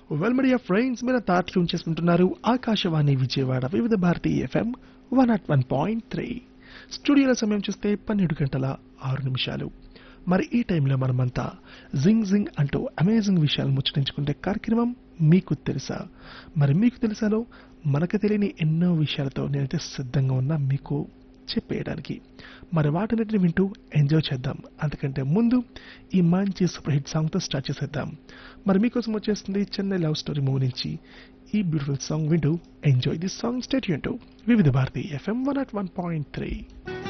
Well media friends మీరు tune చేసుకుంటున్నారు ఆకాశవాణి విజయవాడ వివిధ భారతి ఎఫ్ఎం 101.3. స్టూడియోల సమయం చూస్తే 12 గంటల 6 నిమిషాలు. మరి ఈ టైంలో మనమంతా జింగ్ జింగ్ అంటూ అమేజింగ్ విషయాలు ముచ్చటించుకుంటే కార్యక్రమం మీకు తెలుసా. మరి మీకు తెలుసాలో మనకు తెలియని ఎన్నో విషయాలతో నేనైతే సిద్ధంగా ఉన్నా మీకు చెప్పేయడానికి. మరి వాటిని వింటూ ఎంజాయ్ చేద్దాం. అంతకంటే ముందు ఈ మంచి సూపర్ హిట్ సాంగ్తో స్టార్ట్ చేసేద్దాం. మరి మీకోసం వచ్చేస్తుంది చెన్నై లవ్ స్టోరీ మూవీ నుంచి ఈ బ్యూటిఫుల్ సాంగ్ వింటూ enjoy this song. Stay tune to వివిధ భారతి ఎఫ్ఎం 101.3.